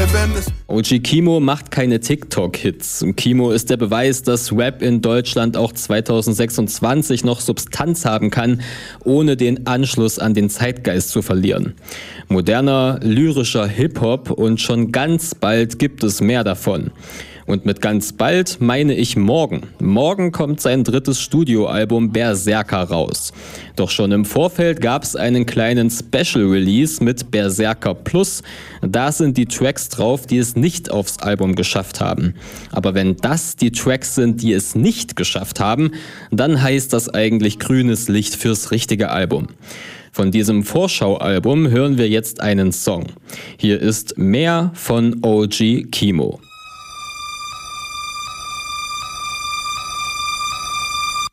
OG Kimo macht keine TikTok-Hits. Kimo ist der Beweis, dass Rap in Deutschland auch 2026 noch Substanz haben kann, ohne den Anschluss an den Zeitgeist zu verlieren. Moderner, lyrischer Hip-Hop und schon ganz bald gibt es mehr davon. Und mit ganz bald meine ich morgen. Morgen kommt sein drittes Studioalbum Berserker raus. Doch schon im Vorfeld gab es einen kleinen Special Release mit Berserker Plus. Da sind die Tracks drauf, die es nicht aufs Album geschafft haben. Aber wenn das die Tracks sind, die es nicht geschafft haben, dann heißt das eigentlich grünes Licht fürs richtige Album. Von diesem Vorschaualbum hören wir jetzt einen Song. Hier ist Mehr von OG Kimo.